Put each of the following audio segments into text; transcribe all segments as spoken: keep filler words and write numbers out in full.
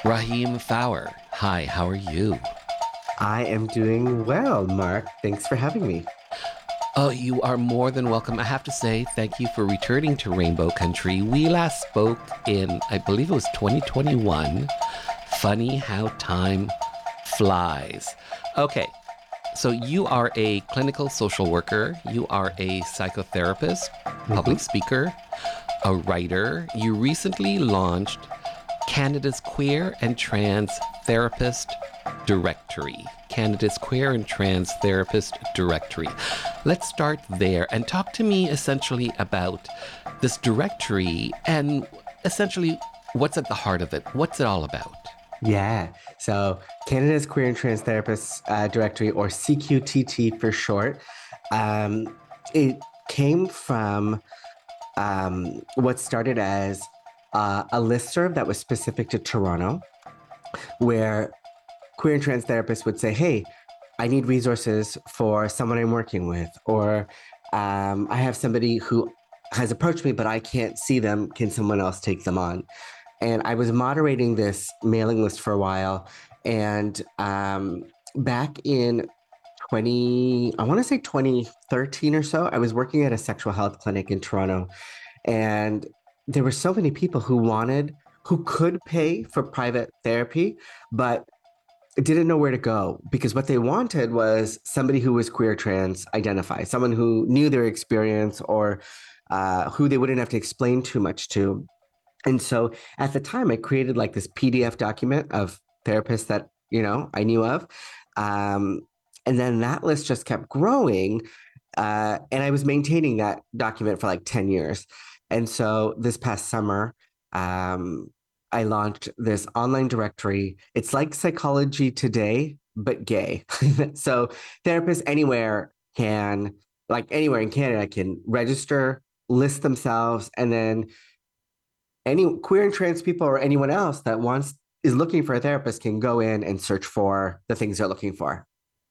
Rahim Fowler. Hi, how are you? I am doing well, Mark. Thanks for having me. Oh, you are more than welcome. I have to say, thank you for returning to Rainbow Country. We last spoke in, I believe it was twenty twenty-one. Funny how time flies. Okay, so you are a clinical social worker, you are a psychotherapist, public hmm speaker, a writer. You recently launched Canada's Queer and Trans Therapist Directory. Canada's Queer and Trans Therapist Directory. Let's start there and talk to me essentially about this directory and essentially what's at the heart of it. What's it all about? Yeah. So, Canada's Queer and Trans Therapists uh, Directory, or C Q T T for short, um, it came from um, what started as uh, a listserv that was specific to Toronto, where queer and trans therapists would say, "Hey, I need resources for someone I'm working with," or um, "I have somebody who has approached me, but I can't see them. Can someone else take them on?" And I was moderating this mailing list for a while. And um, back in twenty, I want to say twenty thirteen or so, I was working at a sexual health clinic in Toronto. And there were so many people who wanted, who could pay for private therapy, but didn't know where to go because what they wanted was somebody who was queer trans identified, someone who knew their experience or uh, who they wouldn't have to explain too much to. And so at the time, I created like this P D F document of therapists that, you know, I knew of. Um, and then that list just kept growing. Uh, and I was maintaining that document for like ten years. And so this past summer, um, I launched this online directory. It's like Psychology Today, but gay. So therapists anywhere can, like anywhere in Canada, can register, list themselves, and then any queer and trans people or anyone else that wants is looking for a therapist can go in and search for the things they're looking for.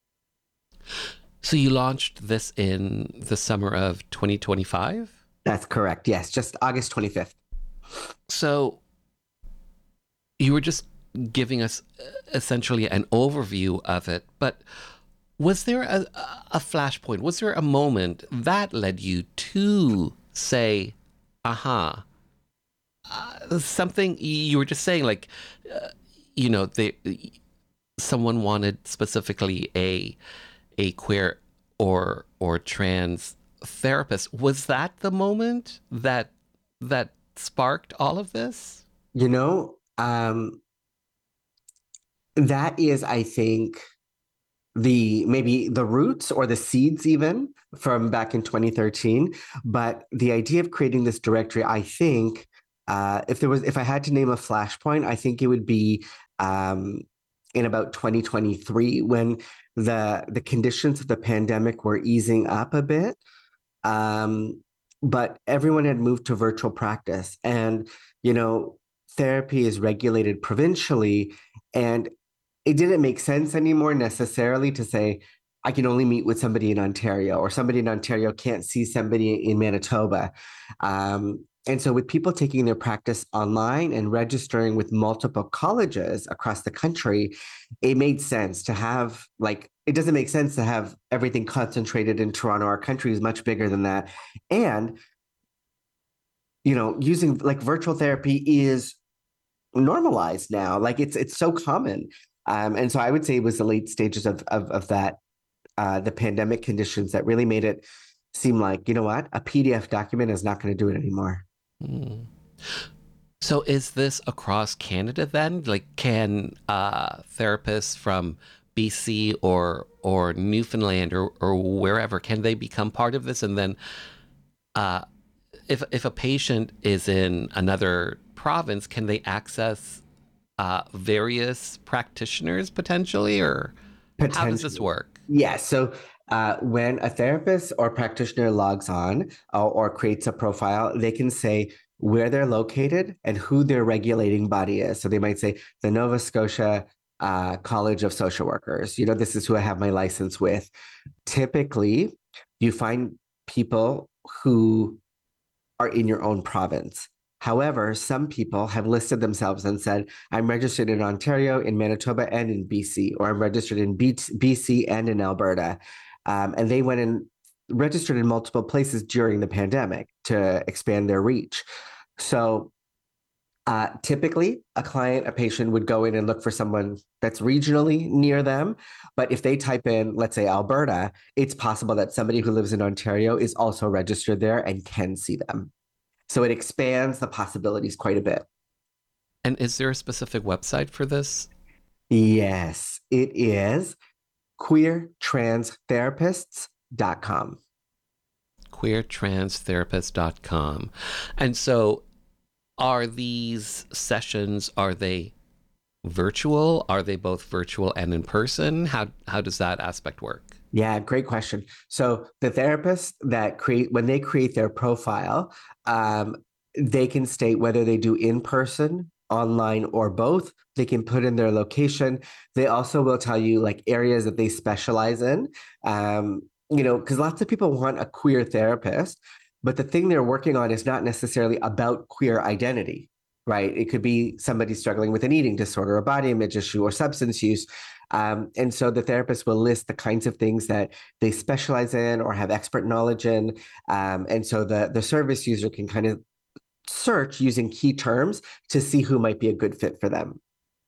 So you launched this in the summer of twenty twenty-five? That's correct. Yes, just August twenty-fifth. So you were just giving us uh, essentially an overview of it, but was there a, a flashpoint? Was there a moment that led you to say, aha, uh, something you were just saying, like, uh, you know, they, someone wanted specifically a a queer or or trans therapist. Was that the moment that that sparked all of this? You know, um, that is, I think, the maybe the roots or the seeds even from back in twenty thirteen. But the idea of creating this directory, I think, uh, if there was, if I had to name a flashpoint, I think it would be um, in about twenty twenty-three when the the conditions of the pandemic were easing up a bit. Um, but everyone had moved to virtual practice, and you know, therapy is regulated provincially, and it didn't make sense anymore necessarily to say I can only meet with somebody in Ontario or somebody in Ontario can't see somebody in Manitoba. Um, and so, with people taking their practice online and registering with multiple colleges across the country, it made sense to have, like, it doesn't make sense to have everything concentrated in Toronto. Our country is much bigger than that. And, you know, using like virtual therapy is normalized now. Like it's it's so common. Um, and so I would say it was the late stages of of, of that, uh, the pandemic conditions that really made it seem like, you know what, a P D F document is not going to do it anymore. Hmm. So is this across Canada then? Like, can uh, therapists from B C or or Newfoundland or or wherever, can they become part of this? And then, uh, if if a patient is in another province, can they access uh, various practitioners potentially, or how does this Potentially. work? Yeah. So uh, when a therapist or practitioner logs on uh, or creates a profile, they can say where they're located and who their regulating body is. So they might say the Nova Scotia uh, College of Social Workers. You know, this is who I have my license with. Typically, you find people who are in your own province. However, some people have listed themselves and said, I'm registered in Ontario, in Manitoba, and in B C, or I'm registered in B C and in Alberta. Um, and they went and registered in multiple places during the pandemic to expand their reach. So uh, typically, a client, a patient would go in and look for someone that's regionally near them. But if they type in, let's say, Alberta, it's possible that somebody who lives in Ontario is also registered there and can see them. So it expands the possibilities quite a bit. And is there a specific website for this? Yes, it is queer trans therapists dot com. queer trans therapist dot com. And so are these sessions, are they virtual? Are they both virtual and in person? How how does that aspect work? Yeah, great question. So the therapists that create, when they create their profile, um, they can state whether they do in person, online, or both. They can put in their location. They also will tell you like areas that they specialize in. Um, you know, because lots of people want a queer therapist, but the thing they're working on is not necessarily about queer identity, right? It could be somebody struggling with an eating disorder, a body image issue, or substance use. Um, and so the therapist will list the kinds of things that they specialize in or have expert knowledge in. Um, and so the, the service user can kind of search using key terms to see who might be a good fit for them.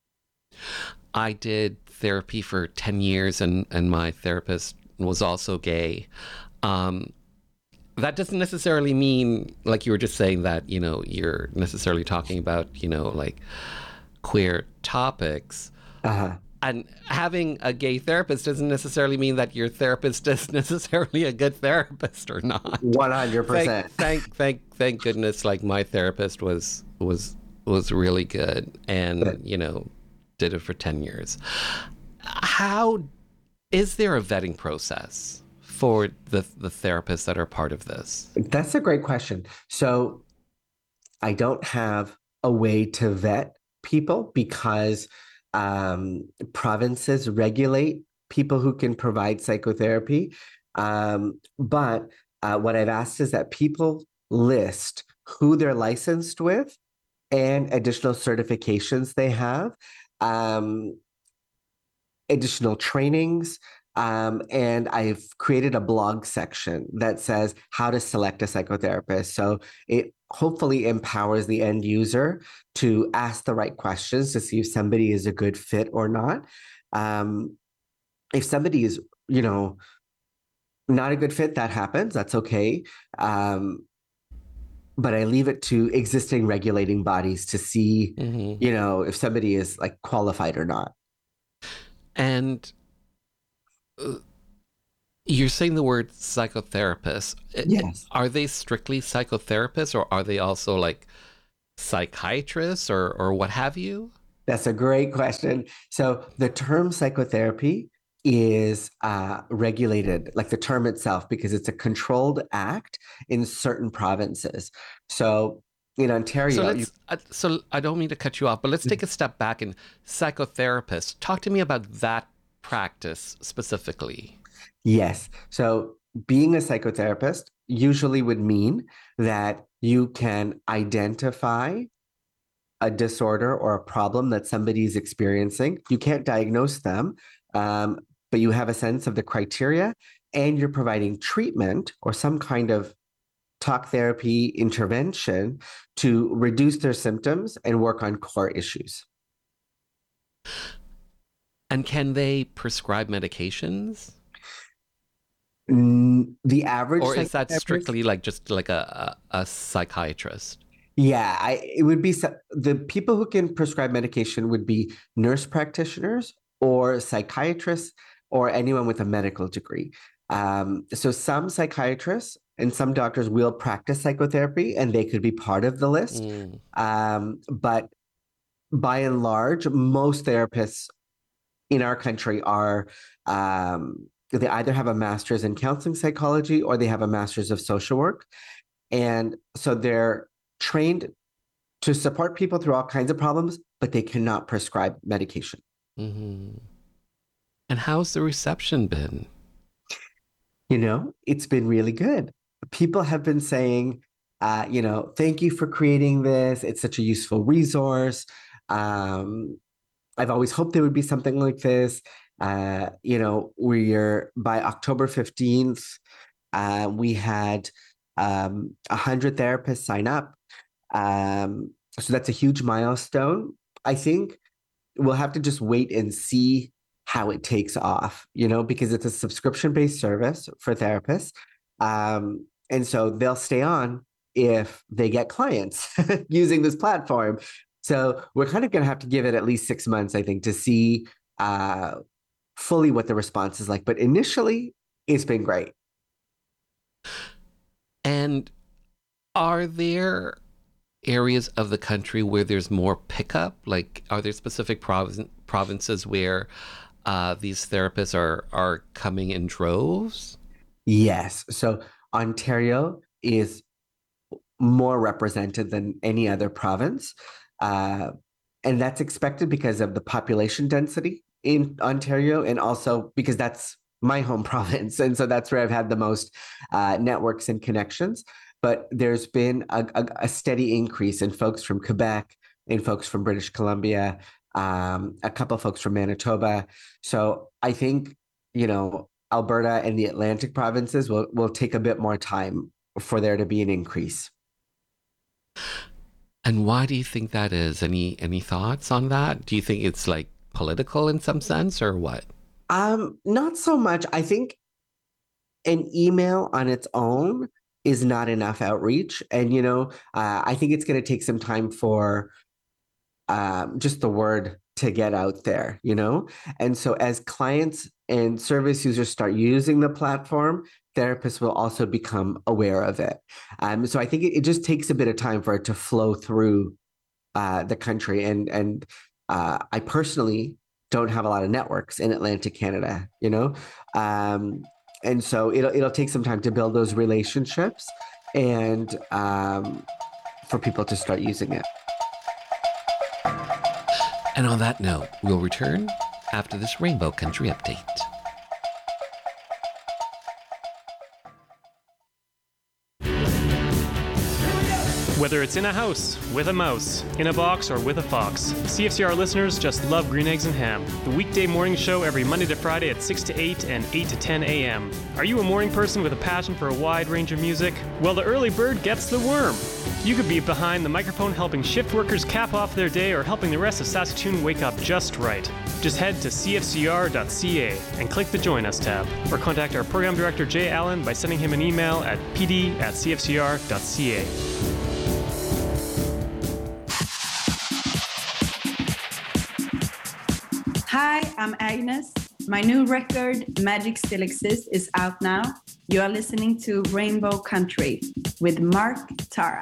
I did therapy for ten years, and, and my therapist was also gay. Um, that doesn't necessarily mean, like you were just saying, that, you know, you're necessarily talking about, you know, like queer topics. Uh-huh. And having a gay therapist doesn't necessarily mean that your therapist is necessarily a good therapist or not. one hundred percent. Thank, thank, thank, thank goodness. Like my therapist was was was really good, and Good. you know, did it for ten years. How is there a vetting process for the the therapists that are part of this? That's a great question. So I don't have a way to vet people because um, provinces regulate people who can provide psychotherapy. Um, but uh, what I've asked is that people list who they're licensed with and additional certifications they have, um, additional trainings. Um, and I've created a blog section that says how to select a psychotherapist. So it hopefully empowers the end user to ask the right questions to see if somebody is a good fit or not. Um, if somebody is, you know, not a good fit, that happens. That's okay. Um, but I leave it to existing regulating bodies to see, Mm-hmm. you know, if somebody is like qualified or not. And uh, you're saying the word psychotherapist. I- Yes. Are they strictly psychotherapists, or are they also like psychiatrists or or what have you? That's a great question. So the term psychotherapy is uh, regulated, like the term itself, because it's a controlled act in certain provinces. So in So Ontario, you, let's. Uh, so I don't mean to cut you off, but let's take a step back. And psychotherapist, talk to me about that practice specifically. yes. So being a psychotherapist usually would mean that you can identify a disorder or a problem that somebody is experiencing. You can't diagnose them, um, but you have a sense of the criteria and you're providing treatment or some kind of talk therapy intervention to reduce their symptoms and work on core issues. And can they prescribe medications, Mm, the average or is that psychotherapist, strictly like just like a a, a psychiatrist? yeah, I, it would be so- the people who can prescribe medication would be nurse practitioners or psychiatrists or anyone with a medical degree. Um, so some psychiatrists and some doctors will practice psychotherapy and they could be part of the list. Mm. Um, but by and large, most therapists in our country are um, they either have a master's in counseling psychology or they have a master's of social work. And so they're trained to support people through all kinds of problems, but they cannot prescribe medication. Hmm. And how's the reception been? You know, it's been really good. People have been saying Uh, you know, thank you for creating this. It's such a useful resource. Um, I've always hoped there would be something like this. Uh, you know, we're by October fifteenth, uh, we had um, one hundred therapists sign up. Um, so that's a huge milestone. I think we'll have to just wait and see how it takes off, you know, because it's a subscription based service for therapists. Um, and so they'll stay on if they get clients using this platform. So we're kind of going to have to give it at least six months, I think, to see uh, fully what the response is like. But initially, it's been great. And are there areas of the country where there's more pickup? Like, are there specific prov- provinces where uh, these therapists are are coming in droves? Yes. So Ontario is more represented than any other province. Uh, and that's expected because of the population density in Ontario, and also because that's my home province. And so that's where I've had the most uh, networks and connections. But there's been a, a, a steady increase in folks from Quebec, in folks from British Columbia, um, a couple of folks from Manitoba. So I think, you know, Alberta and the Atlantic provinces will, will take a bit more time for there to be an increase. And why do you think that is? Any any thoughts on that? Do you think it's like political in some sense, or what? Um, not so much. I think an email on its own is not enough outreach. And, you know, uh, I think it's going to take some time for um, just the word to get out there, you know? And so as clients and service users start using the platform, therapists will also become aware of it. Um, so I think it, it just takes a bit of time for it to flow through uh, the country. And, and uh, I personally don't have a lot of networks in Atlantic Canada, you know? Um, and so it'll, it'll take some time to build those relationships and um, for people to start using it. And on that note, we'll return after this Rainbow Country update. Whether it's in a house, with a mouse, in a box, or with a fox, C F C R listeners just love Green Eggs and Ham, the weekday morning show every Monday to Friday at six to eight and eight to ten a.m. Are you a morning person with a passion for a wide range of music? Well, the early bird gets the worm. You could be behind the microphone helping shift workers cap off their day or helping the rest of Saskatoon wake up just right. Just head to c f c r dot c a and click the Join Us tab, or contact our program director Jay Allen by sending him an email at p d at c f c r dot c a. Hi, I'm Agnes. My new record, Magic Still Exists, is out now. You are listening to Rainbow Country with Mark Tara.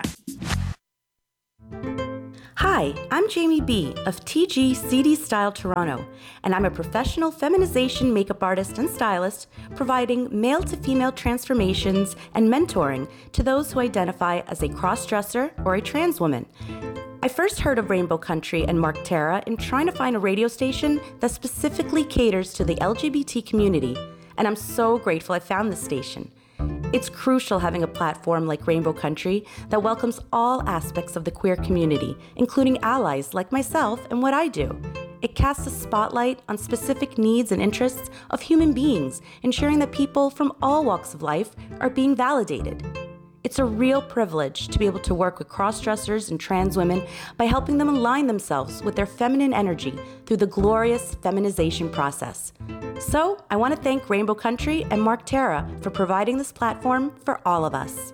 Hi, I'm Jamie B. of T G C D Style Toronto, and I'm a professional feminization makeup artist and stylist providing male-to-female transformations and mentoring to those who identify as a cross-dresser or a trans woman. I first heard of Rainbow Country and Mark Tara in trying to find a radio station that specifically caters to the L G B T community, and I'm so grateful I found this station. It's crucial having a platform like Rainbow Country that welcomes all aspects of the queer community, including allies like myself and what I do. It casts a spotlight on specific needs and interests of human beings, ensuring that people from all walks of life are being validated. It's a real privilege to be able to work with cross-dressers and trans women by helping them align themselves with their feminine energy through the glorious feminization process. So, I want to thank Rainbow Country and Mark Tara for providing this platform for all of us.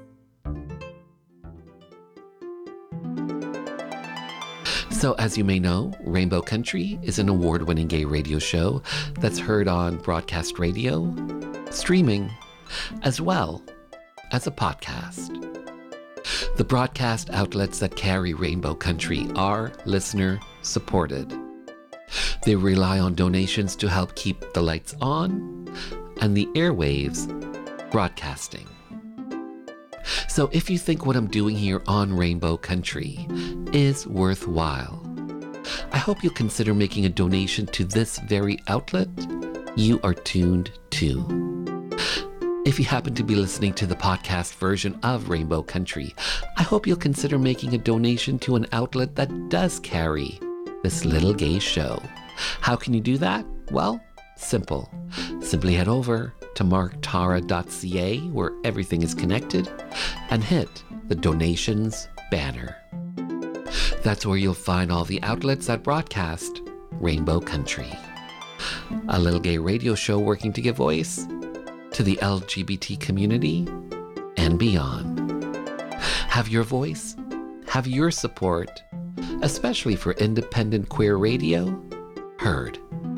So, as you may know, Rainbow Country is an award-winning gay radio show that's heard on broadcast radio, streaming, as well as a podcast. The broadcast outlets that carry Rainbow Country are listener supported. They rely on donations to help keep the lights on and the airwaves broadcasting. So if you think what I'm doing here on Rainbow Country is worthwhile, I hope you'll consider making a donation to this very outlet you are tuned to. If you happen to be listening to the podcast version of Rainbow Country, I hope you'll consider making a donation to an outlet that does carry this little gay show. How can you do that? Well, simple. Simply head over to mark tara dot c a, where everything is connected, and hit the donations banner. That's where you'll find all the outlets that broadcast Rainbow Country, a little gay radio show working to give voice to the L G B T community and beyond. Have your voice, have your support, especially for independent queer radio, heard.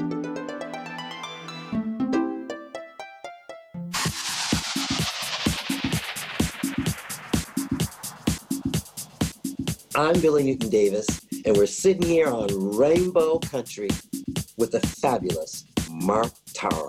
I'm Billy Newton Davis, and we're sitting here on Rainbow Country with the fabulous Mark Tara.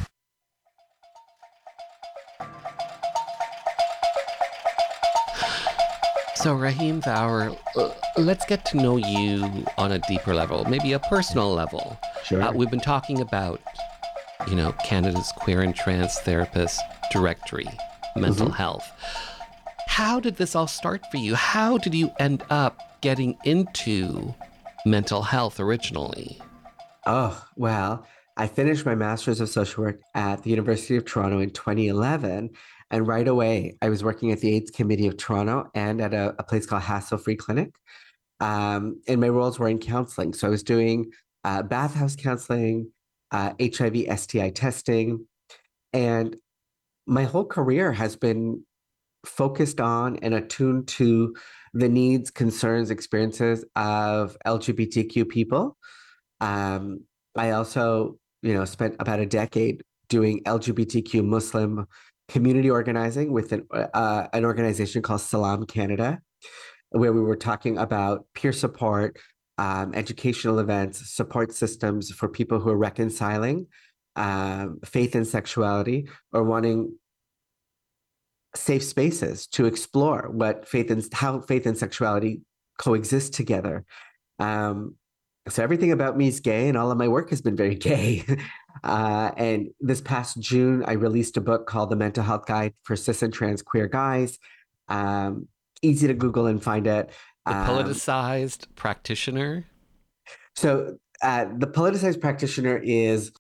So, Raheem Vower, uh, let's get to know you on a deeper level, maybe a personal level. Sure. Uh, we've been talking about, you know, Canada's Queer and Trans Therapist Directory, mental mm-hmm. health. How did this all start for you? How did you end up getting into mental health originally? Oh, well, I finished my Master's of Social Work at the University of Toronto in twenty eleven. And right away, I was working at the AIDS Committee of Toronto and at a, a place called Hassle Free Clinic. Um, and my roles were in counseling. So I was doing uh, bathhouse counseling, uh, H I V, S T I testing. And my whole career has been focused on and attuned to the needs, concerns, experiences of L G B T Q people. Um, I also, you know, spent about a decade doing L G B T Q Muslim community organizing with an, uh, an organization called Salam Canada, where we were talking about peer support, um, educational events, support systems for people who are reconciling um, faith and sexuality or wanting safe spaces to explore what faith and how faith and sexuality coexist together. Um, so everything about me is gay, and all of my work has been very gay. Uh, and this past June, I released a book called The Mental Health Guide for Cis and Trans Queer Guys. Um, easy to Google and find it. The um, politicized practitioner. So uh, the politicized practitioner is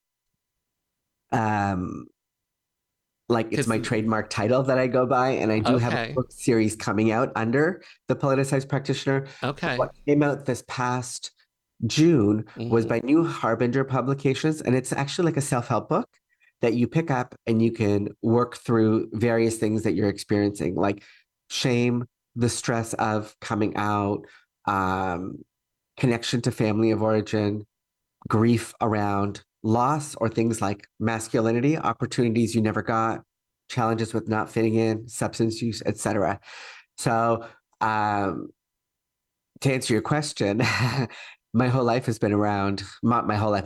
um, like it's my trademark title that I go by, and I do okay. have a book series coming out under the politicized practitioner. Okay. What came out this past June mm-hmm. was by New Harbinger Publications, and it's actually like a self-help book that you pick up and you can work through various things that you're experiencing, like shame, the stress of coming out, um, connection to family of origin, grief around loss, or things like masculinity, opportunities you never got, challenges with not fitting in, substance use, et cetera. So um, to answer your question, my whole life has been around, my, my whole life